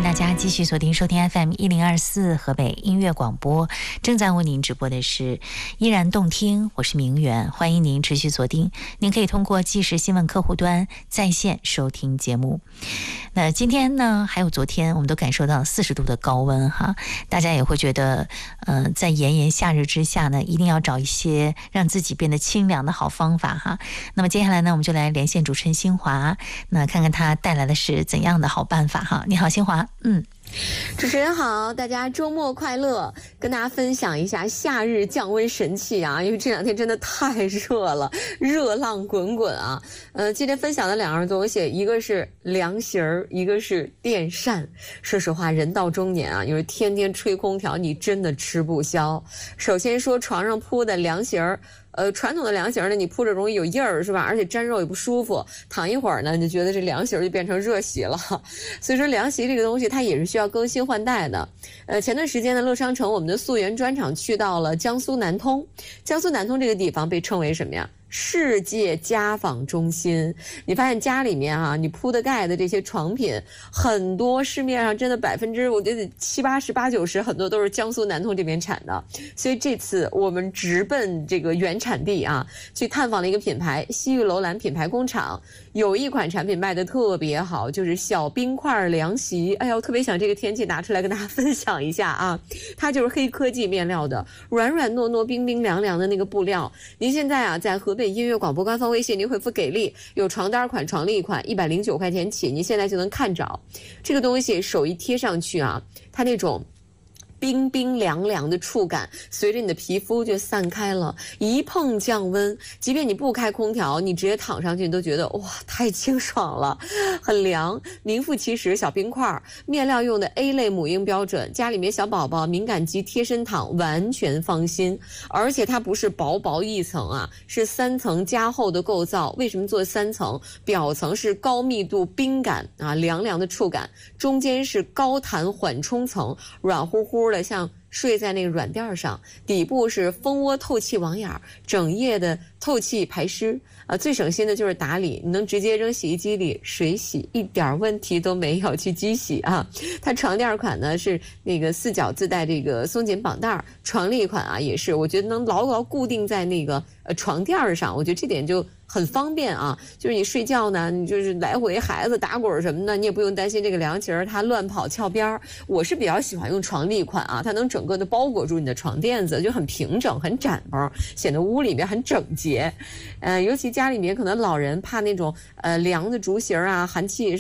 迎大家继续锁定收听 FM1024 河北音乐广播，正在为您直播的是依然动听，我是明媛，欢迎您持续锁定。您可以通过即时新闻客户端在线收听节目。那今天呢，还有昨天，我们都感受到40度的高温哈，大家也会觉得，在炎炎夏日之下呢，一定要找一些让自己变得清凉的好方法哈。那么接下来呢，我们就来连线主持人新华，那看看他带来的是怎样的好办法哈。你好，新华。 主持人好，大家周末快乐，跟大家分享一下夏日降温神器啊，因为这两天真的太热了，热浪滚滚啊。今天分享的两样东西，一个是凉席儿，一个是电扇。说实话，人到中年啊，因为天天吹空调，你真的吃不消。首先说床上铺的凉席儿。传统的凉席呢，你铺着容易有印儿，是吧？而且沾肉也不舒服。躺一会儿呢，你就觉得这凉席就变成热席了。所以说，凉席这个东西它也是需要更新换代的。前段时间呢，乐商城我们的溯源专场去到了江苏南通。江苏南通这个地方被称为什么呀？世界家纺中心。你发现家里面啊，你铺的盖的这些床品，很多市面上真的我觉得70%、80%、90%很多都是江苏南通这边产的。所以这次我们直奔这个原产地啊，去探访了一个品牌西域楼兰品牌工厂，有一款产品卖得特别好，就是小冰块凉席。哎呀，我特别想这个天气拿出来跟大家分享一下啊。它就是黑科技面料的，软软糯糯、冰冰凉凉的那个布料。您现在啊，在河北音乐广播官方微信，您回复给力，有床单款、床笠款，109块钱起，您现在就能看着这个东西，手一贴上去啊，它那种冰冰凉凉的触感随着你的皮肤就散开了，一碰降温，即便你不开空调，你直接躺上去你都觉得哇，太清爽了，很凉，名副其实。小冰块，面料用的 A 类母婴标准，家里面小宝宝敏感肌贴身躺完全放心。而且它不是薄薄一层啊，是3层加厚的构造。为什么做3层？表层是高密度冰感啊，凉凉的触感，中间是高弹缓冲层，软乎乎的像睡在那个软垫上，底部是蜂窝透气网眼，整夜的透气排湿啊。最省心的就是打理，你能直接扔洗衣机里水洗，一点问题都没有，去机洗啊。它床垫款呢是那个4角自带这个松紧绑带，床笠款啊也是，我觉得能牢牢固定在那个床垫上，我觉得这点就很方便啊。就是你睡觉呢，你就是来回孩子打滚什么的，你也不用担心这个凉席它乱跑翘边。我是比较喜欢用床笠款啊，它能整个的包裹住你的床垫子，就很平整很展包，显得屋里面很整洁。尤其家里面可能老人怕那种凉的竹席啊，寒气